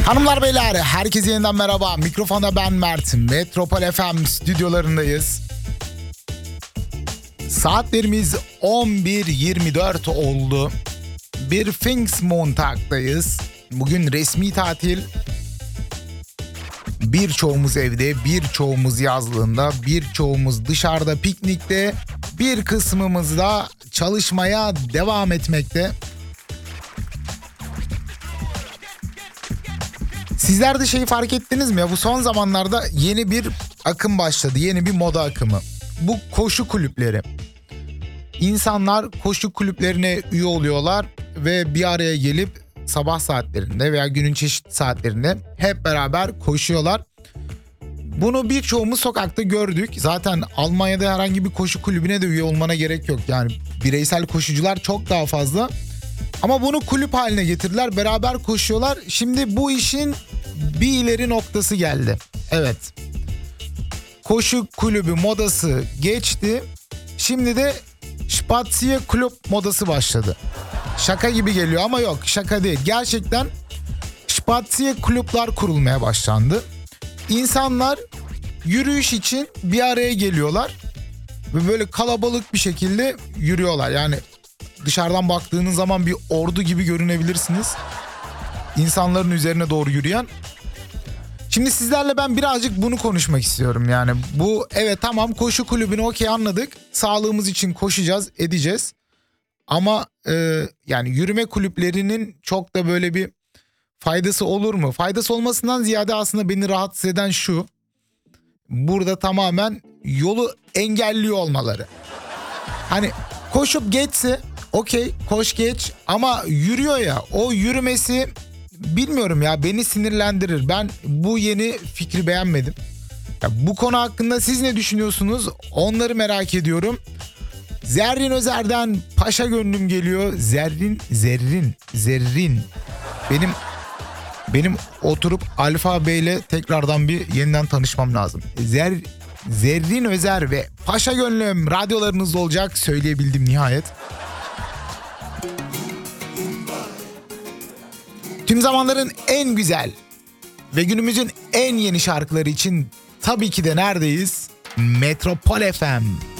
Hanımlar beyler, herkese yeniden merhaba. Mikrofonda ben Mert. Metropol FM stüdyolarındayız. Saatlerimiz 11.24 oldu. Bir Pfingstmontag'dayız. Bugün resmi tatil. Birçoğumuz evde, birçoğumuz yazlığında, birçoğumuz dışarıda piknikte, bir kısmımız da çalışmaya devam etmekte. Sizler de şeyi fark ettiniz mi ya? Bu son zamanlarda yeni bir akım başladı. Yeni bir moda akımı. Bu koşu kulüpleri. İnsanlar koşu kulüplerine üye oluyorlar ve bir araya gelip sabah saatlerinde veya günün çeşitli saatlerinde hep beraber koşuyorlar. Bunu birçoğumuz sokakta gördük. Zaten Almanya'da herhangi bir koşu kulübüne de üye olmana gerek yok. Yani bireysel koşucular çok daha fazla. Ama bunu kulüp haline getirdiler. Beraber koşuyorlar. Şimdi bu işin bir ileri noktası geldi. Evet. Koşu kulübü modası geçti. Şimdi de Spazier Club modası başladı. Şaka gibi geliyor ama yok, şaka değil. Gerçekten Spazier Club'lar kurulmaya başlandı. İnsanlar yürüyüş için bir araya geliyorlar ve böyle kalabalık bir şekilde yürüyorlar. Yani dışarıdan baktığınız zaman bir ordu gibi görünebilirsiniz. İnsanların üzerine doğru yürüyen. Şimdi sizlerle ben birazcık bunu konuşmak istiyorum. Yani bu, evet tamam, koşu kulübünü okey, anladık. Sağlığımız için koşacağız, edeceğiz. Ama yani yürüme kulüplerinin çok da böyle bir faydası olur mu? Faydası olmasından ziyade aslında beni rahatsız eden şu. Burada tamamen yolu engelliyor olmaları. Hani koşup geçse okey, koş geç, ama yürüyor ya, o yürümesi bilmiyorum ya, beni sinirlendirir. Ben bu yeni fikri beğenmedim. Ya bu konu hakkında siz ne düşünüyorsunuz? Onları merak ediyorum. Zerrin Özer'den Paşa Gönlüm geliyor. Zerrin. Benim oturup alfabeyle tekrardan bir yeniden tanışmam lazım. Zerrin Özer ve Paşa Gönlüm radyolarınızda olacak. Söyleyebildim nihayet. Tüm zamanların en güzel ve günümüzün en yeni şarkıları için tabii ki de neredeyiz? Metropol FM.